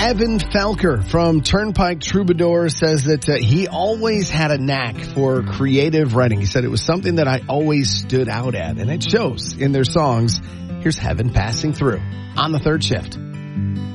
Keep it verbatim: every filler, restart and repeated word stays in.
Evan Felker from Turnpike Troubadour says that uh, he always had a knack for creative writing. He said it was something that I always stood out at, and it shows in their songs. Here's Heaven Passing Through on the third shift.